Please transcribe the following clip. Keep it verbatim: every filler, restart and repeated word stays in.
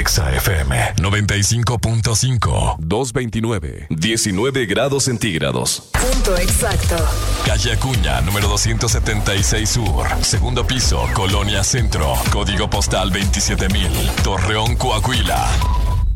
Exa F M noventa y cinco punto cinco. doscientos veintinueve, diecinueve grados centígrados. Punto exacto. Calle Acuña, número doscientos setenta y seis Sur. Segundo piso, Colonia Centro. Código postal veintisiete mil. Torreón, Coahuila.